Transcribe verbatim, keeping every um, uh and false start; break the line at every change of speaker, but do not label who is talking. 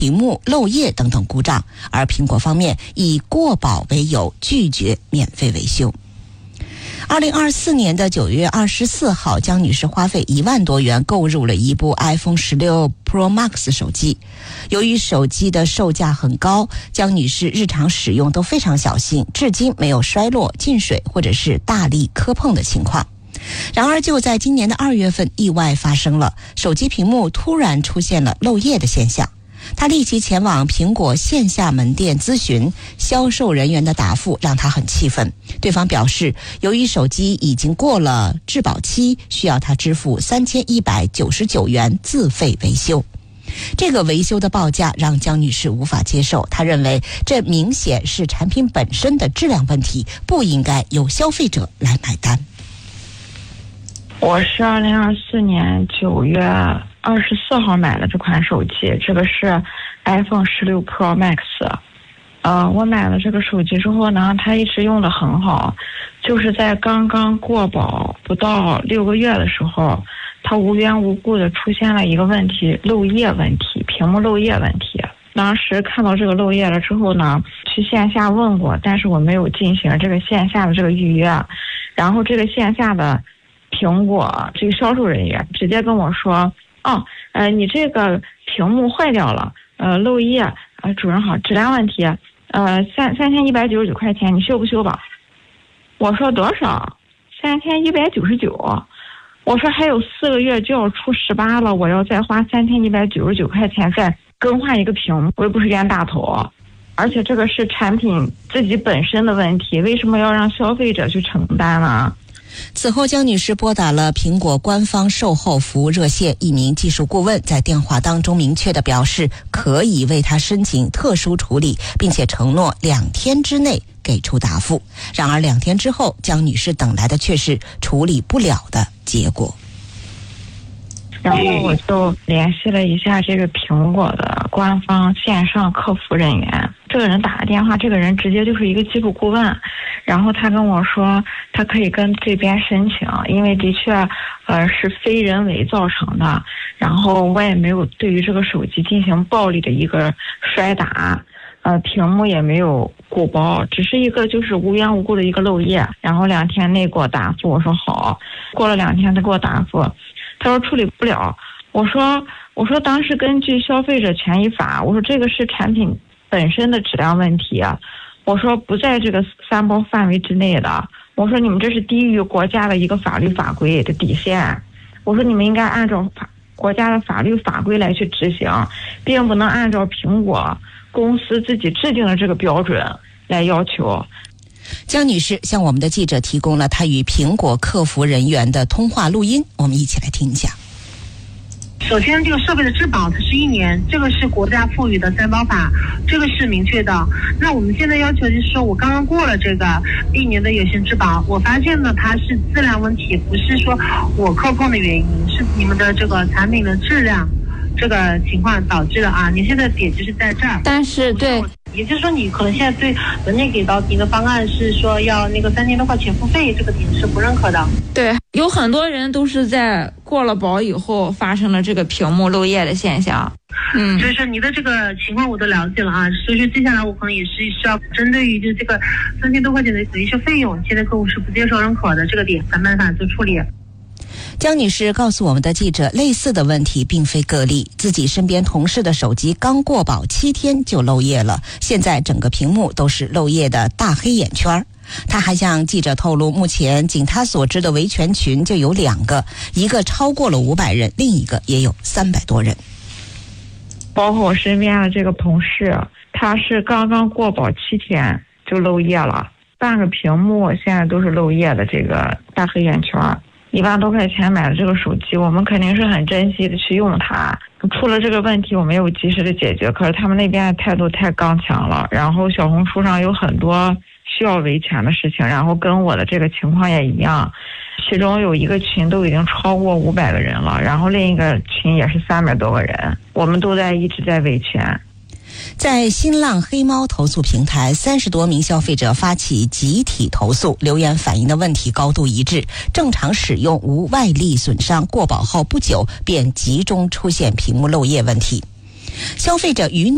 屏幕漏液等等故障，而苹果方面以过保为由拒绝免费维修。二零二四年的九月二十四号，江女士花费一万多元购入了一部 iPhone 十六 Pro Max 手机。由于手机的售价很高，江女士日常使用都非常小心，至今没有摔落、进水或者是大力磕碰的情况。然而就在今年的二月份，意外发生了，手机屏幕突然出现了漏液的现象。他立即前往苹果线下门店咨询，销售人员的答复让他很气愤。对方表示，由于手机已经过了质保期，需要他支付三千一百九十九元自费维修。这个维修的报价让江女士无法接受，她认为这明显是产品本身的质量问题，不应该由消费者来买单。
我是二零二四年九月二十四号买了这款手机，这个是 iPhone 十六 Pro Max。呃，我买了这个手机之后呢，它一直用得很好，就是在刚刚过保不到六个月的时候，它无缘无故的出现了一个问题，漏液问题，屏幕漏液问题。当时看到这个漏液了之后呢，去线下问过，但是我没有进行这个线下的这个预约，然后这个线下的苹果这个销售人员直接跟我说，哦，呃，你这个屏幕坏掉了，呃，漏液，呃，主人好，质量问题，呃，三三千一百九十九块钱，你修不修吧？我说多少？三千一百九十九。我说还有四个月就要出十八了，我要再花三千一百九十九块钱再更换一个屏幕，我又不是冤大头，而且这个是产品自己本身的问题，为什么要让消费者去承担呢？
此后，江女士拨打了苹果官方售后服务热线，一名技术顾问在电话当中明确地表示可以为她申请特殊处理，并且承诺两天之内给出答复。然而两天之后，江女士等来的却是处理不了的结果。
然后我就联系了一下这个苹果的官方线上客服人员，这个人打的电话，这个人直接就是一个技术顾问，然后他跟我说他可以跟这边申请，因为的确呃是非人为造成的，然后我也没有对于这个手机进行暴力的一个摔打，呃屏幕也没有鼓包，只是一个就是无缘无故的一个漏液，然后两天内给我答复，我说好，过了两天他给我答复，他说处理不了。我说我说当时根据消费者权益法，我说这个是产品本身的质量问题，我说不在这个三包范围之内的，我说你们这是低于国家的一个法律法规的底线，我说你们应该按照法国家的法律法规来去执行，并不能按照苹果公司自己制定的这个标准来要求。
江女士向我们的记者提供了她与苹果客服人员的通话录音，我们一起来听一下。
首先，这个设备的质保它是一年，这个是国家赋予的三包法，这个是明确的。那我们现在要求就是说，我刚刚过了这个一年的有限质保，我发现呢它是质量问题，不是说我磕碰的原因，是你们的这个产品的质量这个情况导致的啊。你现在点就是在这儿，
但是对。
也就是说，你可能现在对人家给到你的方案是说要那个三千多块钱付费，这个点是不认可的。
对，有很多人都是在过了保以后发生了这个屏幕漏液的现象。
嗯，所以说你的这个情况我都了解了啊，所以说接下来我可能也是需要针对于就这个三千多块钱的维修费用，现在客户是不接受认可的这个点，想办法做处理。
江女士告诉我们的记者，类似的问题并非个例，自己身边同事的手机刚过保七天就漏液了，现在整个屏幕都是漏液的大黑眼圈。他还向记者透露，目前仅他所知的维权群就有两个，一个超过了五百人，另一个也有三百多人。
包括我身边的这个同事，他是刚刚过保七天就漏液了，半个屏幕现在都是漏液的这个大黑眼圈。一万多块钱买的这个手机，我们肯定是很珍惜的去用它。出了这个问题，我没有及时的解决，可是他们那边的态度太刚强了。然后小红书上有很多需要维权的事情，然后跟我的这个情况也一样。其中有一个群都已经超过五百个人了，然后另一个群也是三百多个人，我们都在一直在维权。
在新浪黑猫投诉平台，三十多名消费者发起集体投诉，留言反映的问题高度一致，正常使用无外力损伤，过保后不久便集中出现屏幕漏液问题。消费者于